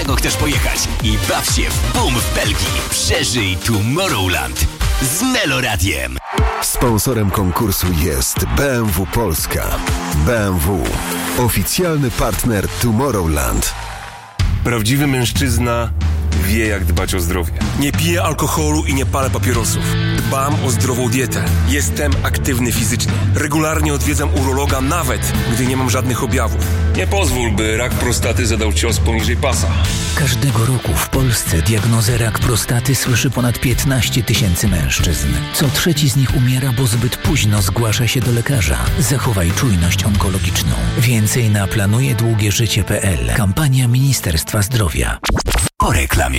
czego chcesz pojechać i baw się w boom w Belgii. Przeżyj Tomorrowland z Meloradiem. Sponsorem konkursu jest BMW Polska. BMW. Oficjalny partner Tomorrowland. Prawdziwy mężczyzna wie, jak dbać o zdrowie. Nie piję alkoholu i nie palę papierosów. Dbam o zdrową dietę. Jestem aktywny fizycznie. Regularnie odwiedzam urologa, nawet gdy nie mam żadnych objawów. Nie pozwól, by rak prostaty zadał cios poniżej pasa. Każdego roku w Polsce diagnozę rak prostaty słyszy ponad 15 000 mężczyzn. Co trzeci z nich umiera, bo zbyt późno zgłasza się do lekarza. Zachowaj czujność onkologiczną. Więcej na planujedługieżycie.pl. Kampania Ministerstwa Zdrowia. Po reklamie.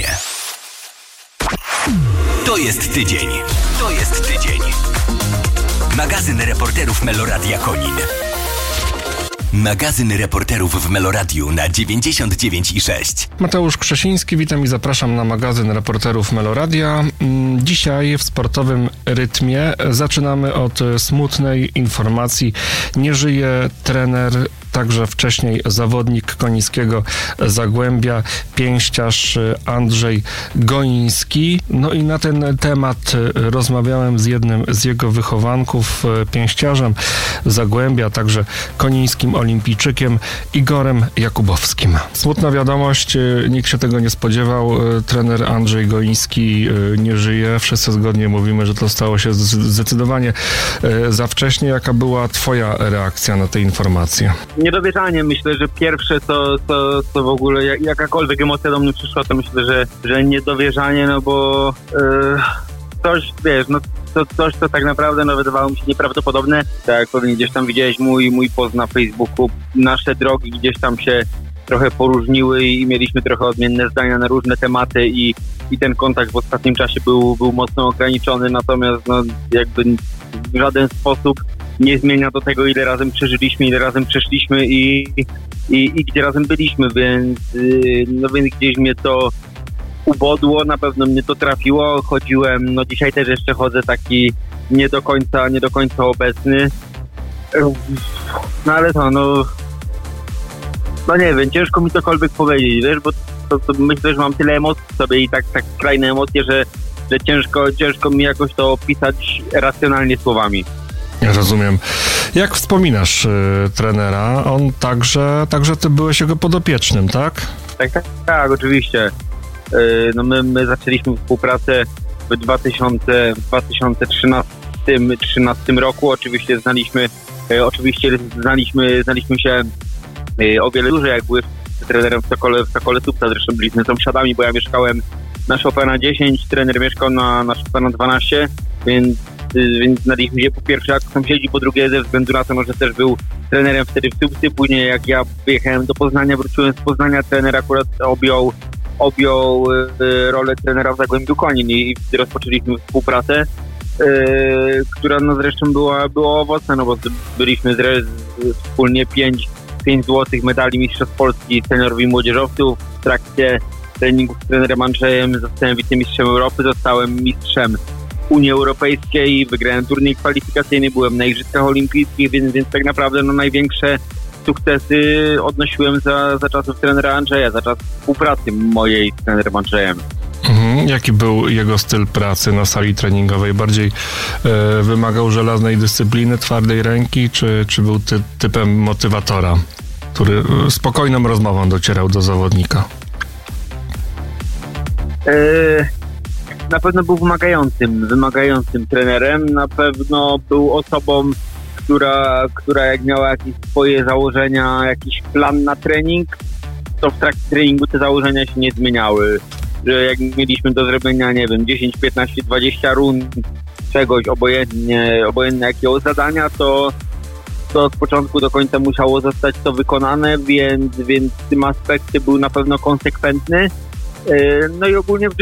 To jest tydzień. To jest tydzień. Magazyn reporterów Meloradia Konin. Magazyn reporterów w Meloradiu na 99,6. Mateusz Krzesiński, witam i zapraszam na magazyn reporterów Meloradia. Dzisiaj w sportowym rytmie zaczynamy od smutnej informacji. Nie żyje trener, także wcześniej zawodnik konińskiego Zagłębia, pięściarz Andrzej Goiński. No i na ten temat rozmawiałem z jednym z jego wychowanków, pięściarzem Zagłębia, także konińskim olimpijczykiem Igorem Jakubowskim. Smutna wiadomość, nikt się tego nie spodziewał. Trener Andrzej Goiński nie żyje. Wszyscy zgodnie mówimy, że to stało się zdecydowanie za wcześnie. Jaka była twoja reakcja na te informacje? Niedowierzanie. Myślę, że pierwsze to w ogóle jakakolwiek emocja do mnie przyszła, to myślę, że niedowierzanie, no bo coś, wiesz, no to coś, co tak naprawdę no, wydawało mi się nieprawdopodobne. Tak jak pewnie gdzieś tam widziałeś mój post na Facebooku, nasze drogi gdzieś tam się trochę poróżniły i mieliśmy trochę odmienne zdania na różne tematy i ten kontakt w ostatnim czasie był mocno ograniczony, natomiast no, jakby w żaden sposób nie zmienia do tego, ile razem przeżyliśmy, ile razem przeszliśmy i gdzie razem byliśmy, więc gdzieś mnie to ubodło, na pewno mnie to trafiło. Chodziłem, no dzisiaj też jeszcze chodzę taki nie do końca obecny. No ale to, no nie wiem, ciężko mi cokolwiek powiedzieć, wiesz, bo to myślę, że mam tyle emocji w sobie i tak skrajne emocje, że ciężko mi jakoś to opisać racjonalnie słowami. Ja rozumiem. Jak wspominasz trenera? On także ty byłeś jego podopiecznym, tak? Tak, oczywiście. No my zaczęliśmy współpracę w 2013 roku. Oczywiście znaliśmy się o wiele dłużej, jak byłem trenerem w Sokole Subca. Zresztą byliśmy sąsiadami, bo ja mieszkałem na Chopina 10, trener mieszkał na Chopina 12, więc znaliśmy się po pierwsze jak sąsiedzi, po drugie ze względu na to, że też był trenerem wtedy w Subcy. Później jak ja wyjechałem do Poznania, wróciłem z Poznania, trener akurat objął rolę trenera w Zagłębiu Konin i wtedy rozpoczęliśmy współpracę, która no zresztą była owocna, no bo byliśmy wspólnie 5 złotych medali Mistrzostw Polski seniorów i młodzieżowców. W trakcie treningów z trenerem Andrzejem zostałem wicemistrzem Europy, zostałem mistrzem Unii Europejskiej, wygrałem turniej kwalifikacyjny, byłem na Igrzyskach Olimpijskich, więc tak naprawdę no, największe sukcesy odnosiłem za czasów trenera Andrzeja, za czas współpracy mojej z trenerem Andrzejem. Jaki był jego styl pracy na sali treningowej? Bardziej wymagał żelaznej dyscypliny, twardej ręki, czy był typem motywatora, który spokojną rozmową docierał do zawodnika? Na pewno był wymagającym trenerem. Na pewno był osobą, która jak miała jakieś swoje założenia, jakiś plan na trening, to w trakcie treningu te założenia się nie zmieniały. Że jak mieliśmy do zrobienia, nie wiem, 10, 15, 20 rund czegoś, obojętnie jakiego zadania, to od początku do końca musiało zostać to wykonane, więc w tym aspekcie był na pewno konsekwentny. No i ogólnie w